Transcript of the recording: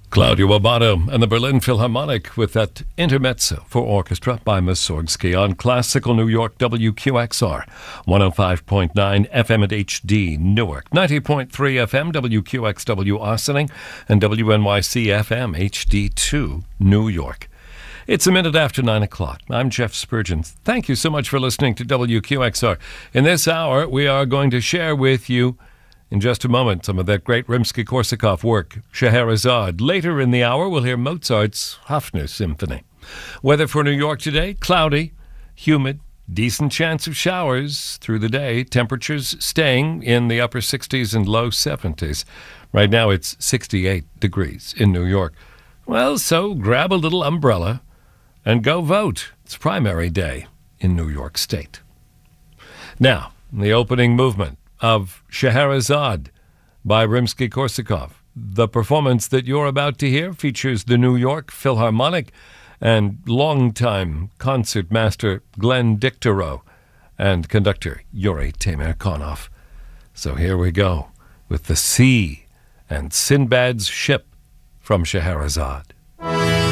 Claudio Abbado and the Berlin Philharmonic with that intermezzo for orchestra by Mussorgsky on classical New York WQXR 105.9 FM at HD Newark, 90.3 FM WQXW Ossining, and WNYC FM HD2 New York. It's a minute after 9 o'clock. I'm Jeff Spurgeon. Thank you so much for listening to WQXR. In this hour, we are going to share with you in just a moment some of that great Rimsky-Korsakov work, Scheherazade. Later in the hour, we'll hear Mozart's Hafner Symphony. Weather for New York today, cloudy, humid, decent chance of showers through the day. Temperatures staying in the upper 60s and low 70s. Right now it's 68 degrees in New York. Well, so grab a little umbrella and go vote. It's primary day in New York State. Now, the opening movement of Scheherazade by Rimsky-Korsakov. The performance that you're about to hear features the New York Philharmonic and longtime concertmaster Glenn Dicterow and conductor Yuri Temirkanov. So here we go with the sea and Sinbad's ship from Scheherazade.